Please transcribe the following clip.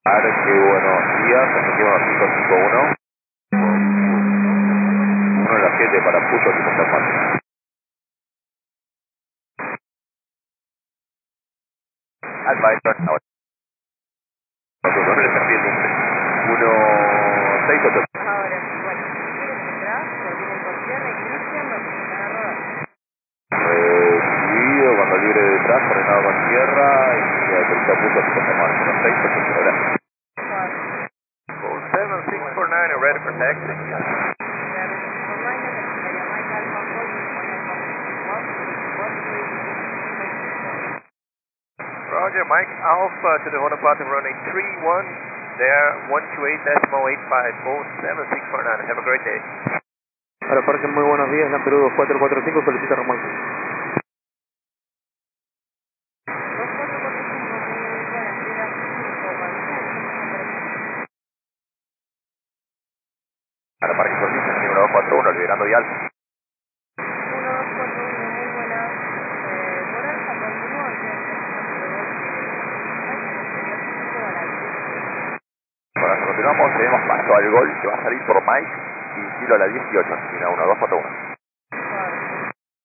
Arque, buenos días, objetivo 551. 1 a las 7 para Puyo, tipo San. Advisor, ahora. No le está pidiendo 1, 6, 8. Ahora, bueno, si quieres entrar, terminen por tierra, inician, nos empiezan a rodar. Recibido, cuando libre de detrás, frenado con tierra y aterriza Puyo, tipo San Juan. 1, 6, 8, gracias. 7649, ready for taxi. Roger, Mike Alpha to the Honda Platinum running 31, there 128.85, 7649, have a great day. Para Parque, muy buenos días, la Perú 2445, solicita Román. Para Parque Solís, número 241, liberando Vial. 1241, muy buenas. Borja continúa Bueno, continuamos, tenemos paso al gol que va a salir por Mike y kilo a la 18, esquina 1, 241.